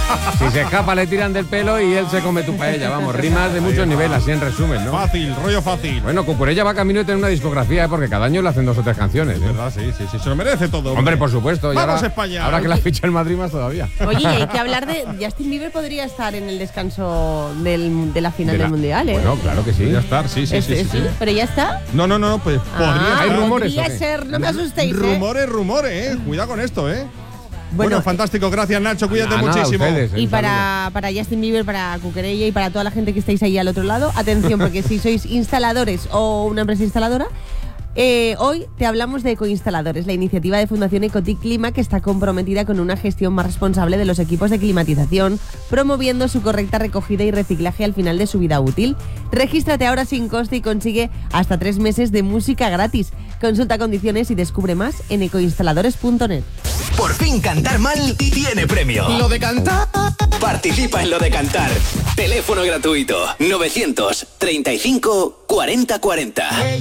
Si se escapa le tiran del pelo y él se come tu paella. Vamos, rimas de muchos niveles, así en resumen, ¿no? Fácil, rollo fácil. Bueno, Cucurella va camino de tener una discografía, porque cada año le hacen 2 o 3 canciones. Es verdad, sí, se lo merece todo. Hombre, por supuesto. Vamos, ahora, España. Ahora que la ficha el Madrid más todavía. Oye, y hay que hablar de... Justin Bieber podría estar en el descanso de la final del Mundial, ¿eh? Bueno, claro que sí. Podría estar, sí. ¿Pero ya está? No, pues podría. ¿Hay rumores Podría o qué? ser, no me asustéis, Rumores, Cuidado con esto, Bueno, fantástico, gracias Nacho, cuídate Nada, muchísimo. ustedes, Y para Justin Bieber, para Cucurella y para toda la gente que estáis ahí al otro lado, atención, porque si sois instaladores o una empresa instaladora, hoy te hablamos de Ecoinstaladores, la iniciativa de Fundación Ecotic Clima que está comprometida con una gestión más responsable de los equipos de climatización, promoviendo su correcta recogida y reciclaje al final de su vida útil. Regístrate ahora sin coste y consigue hasta 3 meses de música gratis. Consulta condiciones y descubre más en ecoinstaladores.net. Por fin cantar mal tiene premio. Lo de cantar. Participa en Lo de Cantar. Teléfono gratuito 935 40 40.